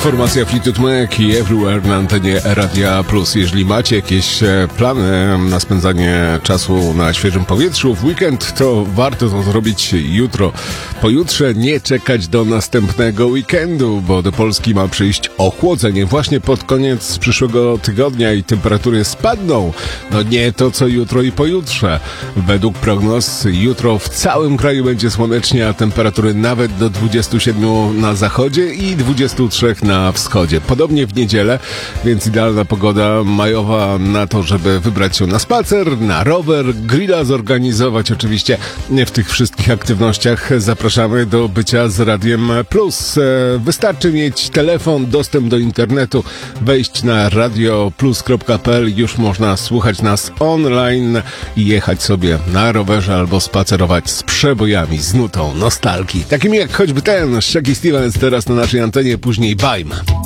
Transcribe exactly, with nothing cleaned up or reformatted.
Formacja Fleetwood Mac i Everywhere na antenie Radia Plus. Jeżeli macie jakieś plany na spędzanie czasu na świeżym powietrzu w weekend, to warto to zrobić jutro. Pojutrze nie czekać do następnego weekendu, bo do Polski ma przyjść ochłodzenie właśnie pod koniec przyszłego tygodnia i temperatury spadną. No nie to co jutro i pojutrze. Według prognoz jutro w całym kraju będzie słonecznie, a temperatury nawet do dwudziestu siedmiu na zachodzie i dwudziestu trzech na wschodzie. Podobnie w niedzielę, więc idealna pogoda majowa na to, żeby wybrać się na spacer, na rower, grilla zorganizować. Oczywiście w tych wszystkich aktywnościach zapraszamy do bycia z Radiem Plus. Wystarczy mieć telefon, dostęp do internetu, wejść na radio plus kropka p l. Już można słuchać nas online i jechać sobie na rowerze albo spacerować z przebojami, z nutą nostalgii. Takimi jak choćby ten Shaggy Stevens teraz na naszej antenie, później Bajm.